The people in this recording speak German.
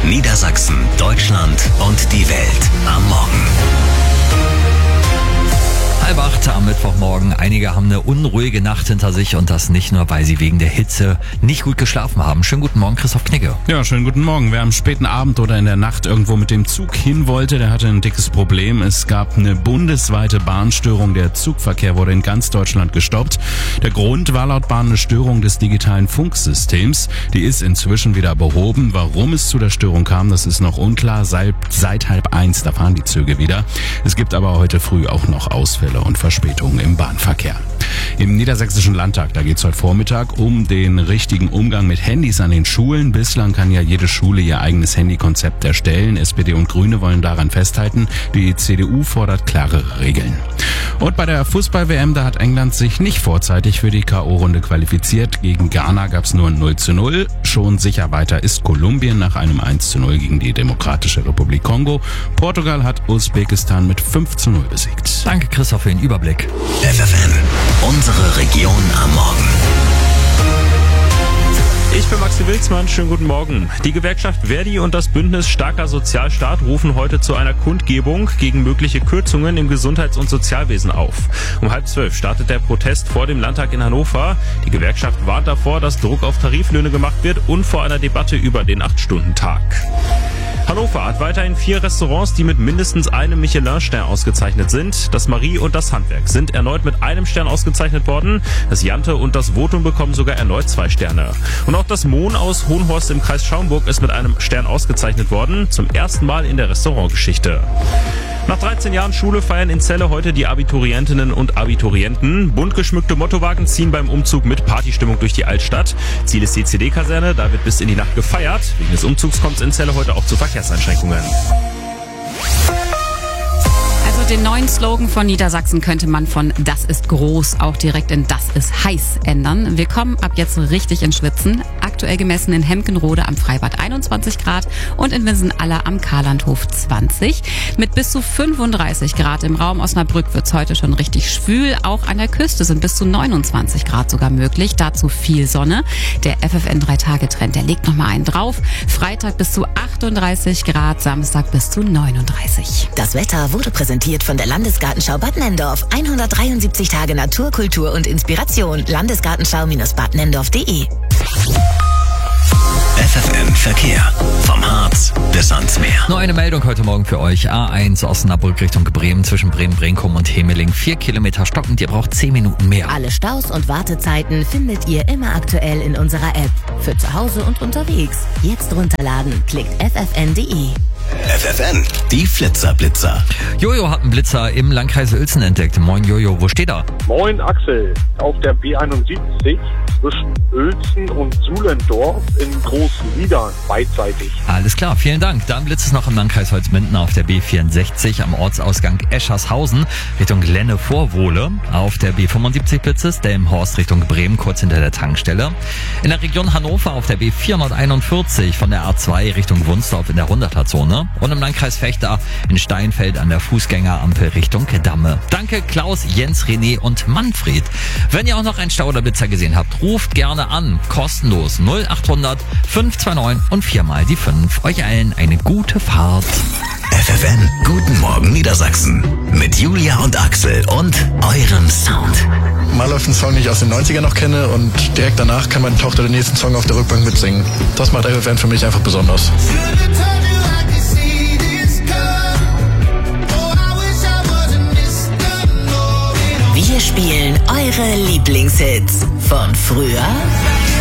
Niedersachsen, Deutschland und die Welt am Morgen. 7:30 am Mittwochmorgen. Einige haben eine unruhige Nacht hinter sich und das nicht nur, weil sie wegen der Hitze nicht gut geschlafen haben. Schönen guten Morgen, Christoph Knigge. Ja, schönen guten Morgen. Wer am späten Abend oder in der Nacht irgendwo mit dem Zug hin wollte, der hatte ein dickes Problem. Es gab eine bundesweite Bahnstörung. Der Zugverkehr wurde in ganz Deutschland gestoppt. Der Grund war laut Bahn eine Störung des digitalen Funksystems. Die ist inzwischen wieder behoben. Warum es zu der Störung kam, das ist noch unklar. Seit 12:30, da fahren die Züge wieder. Es gibt aber heute früh auch noch Ausfälle und Verspätungen im Bahnverkehr. Im Niedersächsischen Landtag, da geht es heute Vormittag um den richtigen Umgang mit Handys an den Schulen. Bislang kann ja jede Schule ihr eigenes Handykonzept erstellen. SPD und Grüne wollen daran festhalten. Die CDU fordert klarere Regeln. Und bei der Fußball-WM, da hat England sich nicht vorzeitig für die K.O.-Runde qualifiziert. Gegen Ghana gab es nur ein 0:0. Schon sicher weiter ist Kolumbien nach einem 1:0 gegen die Demokratische Republik Kongo. Portugal hat Usbekistan mit 5:0 besiegt. Danke, Christoph, für den Überblick. FFN, unsere Region am Morgen. Ich bin Maxi Wilsmann, schönen guten Morgen. Die Gewerkschaft Verdi und das Bündnis Starker Sozialstaat rufen heute zu einer Kundgebung gegen mögliche Kürzungen im Gesundheits- und Sozialwesen auf. Um 11:30 startet der Protest vor dem Landtag in Hannover. Die Gewerkschaft warnt davor, dass Druck auf Tariflöhne gemacht wird und vor einer Debatte über den 8-Stunden-Tag. Hannover hat weiterhin 4 Restaurants, die mit mindestens einem Michelin-Stern ausgezeichnet sind. Das Marie und das Handwerk sind erneut mit einem Stern ausgezeichnet worden. Das Jante und das Votum bekommen sogar erneut 2 Sterne. Und auch das Mohn aus Hohenhorst im Kreis Schaumburg ist mit einem Stern ausgezeichnet worden. Zum ersten Mal in der Restaurantgeschichte. Nach 13 Jahren Schule feiern in Celle heute die Abiturientinnen und Abiturienten. Bunt geschmückte Mottowagen ziehen beim Umzug mit Partystimmung durch die Altstadt. Ziel ist die CD-Kaserne, da wird bis in die Nacht gefeiert. Wegen des Umzugs kommt es in Celle heute auch zu Verkehrseinschränkungen. Den neuen Slogan von Niedersachsen könnte man von "Das ist groß" auch direkt in "Das ist heiß" ändern. Wir kommen ab jetzt richtig ins Schwitzen. Aktuell gemessen in Hemkenrode am Freibad 21 Grad und in Winsen-Aller am Karlandhof 20. Mit bis zu 35 Grad im Raum Osnabrück wird's heute schon richtig schwül. Auch an der Küste sind bis zu 29 Grad sogar möglich. Dazu viel Sonne. Der FFN 3-Tage-Trend, der legt nochmal einen drauf. Freitag bis zu 38 Grad, Samstag bis zu 39. Das Wetter wurde präsentiert von der Landesgartenschau Bad Nenndorf. 173 Tage Natur, Kultur und Inspiration. Landesgartenschau-badnendorf.de. FFN Verkehr. Vom Harz bis ans Meer. Nur eine Meldung heute Morgen für euch. A1 Osnabrück Richtung Bremen zwischen Bremen-Brenkum und Hemeling. 4 Kilometer stockend, ihr braucht 10 Minuten mehr. Alle Staus und Wartezeiten findet ihr immer aktuell in unserer App. Für zu Hause und unterwegs. Jetzt runterladen. Klickt ffn.de. FFN, die Flitzerblitzer. Jojo hat einen Blitzer im Landkreis Uelzen entdeckt. Moin Jojo, wo steht er? Moin Axel, auf der B71 zwischen Uelzen und Suhlendorf in Großliedern, beidseitig. Alles klar, vielen Dank. Dann blitzt es noch im Landkreis Holzminden auf der B64 am Ortsausgang Eschershausen Richtung Lenne-Vorwohle. Auf der B75 blitzt es Delmenhorst Richtung Bremen, kurz hinter der Tankstelle. In der Region Hannover auf der B441 von der A2 Richtung Wunsdorf in der 100er-Zone. Und im Landkreis Vechta in Steinfeld an der Fußgängerampel Richtung Damme. Danke Klaus, Jens, René und Manfred. Wenn ihr auch noch einen Stau oder Blitzer gesehen habt, ruft gerne an. Kostenlos 0800 529 und 4 die 5. Euch allen eine gute Fahrt. FFN, guten Morgen Niedersachsen. Mit Julia und Axel und eurem Sound. Mal läuft ein Song, den ich aus den 90ern noch kenne und direkt danach kann meine Tochter den nächsten Song auf der Rückbank mitsingen. Das macht FFN für mich einfach besonders. Wir spielen eure Lieblingshits von früher